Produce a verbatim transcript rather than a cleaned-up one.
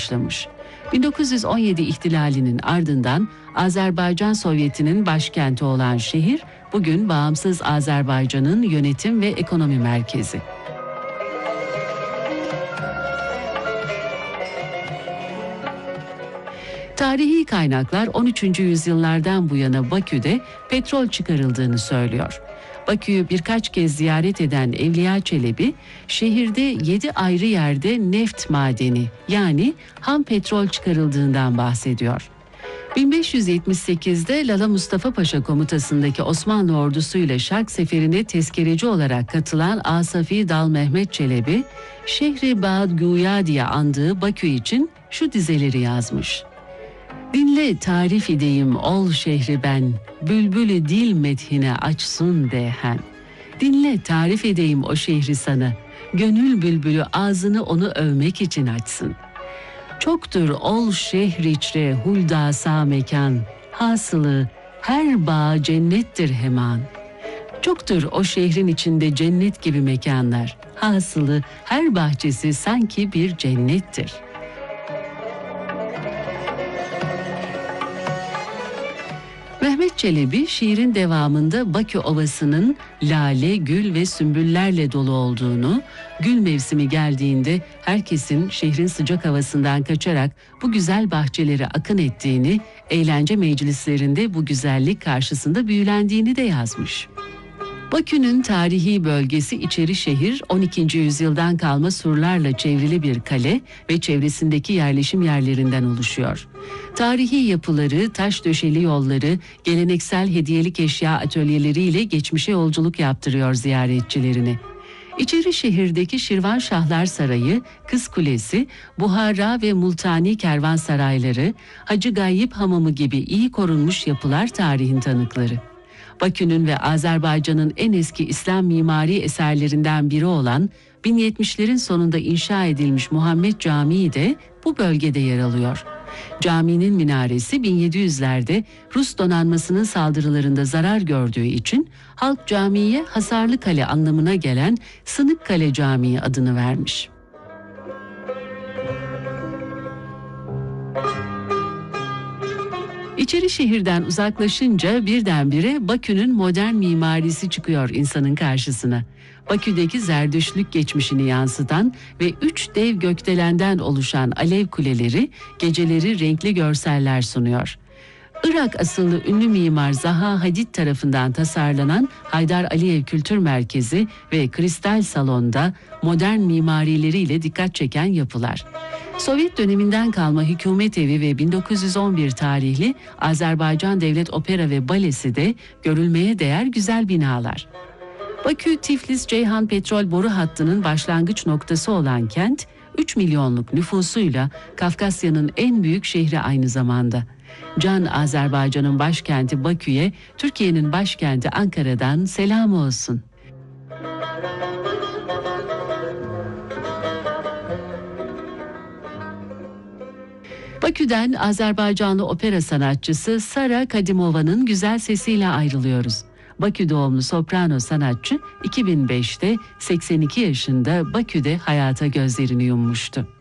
başlamış. bin dokuz yüz on yedi ihtilalinin ardından Azerbaycan Sovyeti'nin başkenti olan şehir, bugün bağımsız Azerbaycan'ın yönetim ve ekonomi merkezi. Tarihi kaynaklar on üçüncü yüzyıllardan bu yana Bakü'de petrol çıkarıldığını söylüyor. Bakü'yü birkaç kez ziyaret eden Evliya Çelebi, şehirde yedi ayrı yerde neft madeni yani ham petrol çıkarıldığından bahsediyor. bin beş yüz yetmiş sekizde Lala Mustafa Paşa komutasındaki Osmanlı ordusuyla Şark Seferi'ne tezkereci olarak katılan Asafi Dal Mehmet Çelebi, Şehri Bağd Güya diye andığı Bakü için şu dizeleri yazmış. Dinle tarif edeyim ol şehri ben, bülbülü dil methine açsın dehen. Dinle tarif edeyim o şehri sana, gönül bülbülü ağzını onu övmek için açsın. Çoktur ol şehriçre huldasa mekan, hasılı her bağ cennettir hemen. Çoktur o şehrin içinde cennet gibi mekanlar, hasılı her bahçesi sanki bir cennettir. Mehmet Çelebi şiirin devamında Bakü Ovası'nın lale, gül ve sümbüllerle dolu olduğunu, gül mevsimi geldiğinde herkesin şehrin sıcak havasından kaçarak bu güzel bahçelere akın ettiğini, eğlence meclislerinde bu güzellik karşısında büyülendiğini de yazmış. Bakü'nün tarihi bölgesi İçerişehir, on ikinci yüzyıldan kalma surlarla çevrili bir kale ve çevresindeki yerleşim yerlerinden oluşuyor. Tarihi yapıları, taş döşeli yolları, geleneksel hediyelik eşya atölyeleriyle geçmişe yolculuk yaptırıyor ziyaretçilerini. İçerişehir'deki Şirvanşahlar Sarayı, Kız Kulesi, Buhara ve Multani kervansarayları, Hacı Gayyip Hamamı gibi iyi korunmuş yapılar tarihin tanıkları. Bakü'nün ve Azerbaycan'ın en eski İslam mimari eserlerinden biri olan bin yetmişlerin sonunda inşa edilmiş Muhammed Camii de bu bölgede yer alıyor. Caminin minaresi bin yedi yüzlerde Rus donanmasının saldırılarında zarar gördüğü için halk camiye hasarlı kale anlamına gelen Sınıkkale Camii adını vermiş. İçerişehir'den uzaklaşınca birdenbire Bakü'nün modern mimarisi çıkıyor insanın karşısına. Bakü'deki Zerdüştlük geçmişini yansıtan ve üç dev gökdelenden oluşan alev kuleleri geceleri renkli görseller sunuyor. Irak asıllı ünlü mimar Zaha Hadid tarafından tasarlanan Haydar Aliyev Kültür Merkezi ve Kristal Salon'da modern mimarileriyle dikkat çeken yapılar. Sovyet döneminden kalma hükümet evi ve bin dokuz yüz on bir tarihli Azerbaycan Devlet Opera ve Balesi de görülmeye değer güzel binalar. Bakü, Tiflis-Ceyhan petrol boru hattının başlangıç noktası olan kent, üç milyonluk nüfusuyla Kafkasya'nın en büyük şehri aynı zamanda. Can Azerbaycan'ın başkenti Bakü'ye, Türkiye'nin başkenti Ankara'dan selam olsun. Bakü'den Azerbaycanlı opera sanatçısı Sara Kadimova'nın güzel sesiyle ayrılıyoruz. Bakü doğumlu soprano sanatçı iki bin beşte seksen iki yaşında Bakü'de hayata gözlerini yummuştu.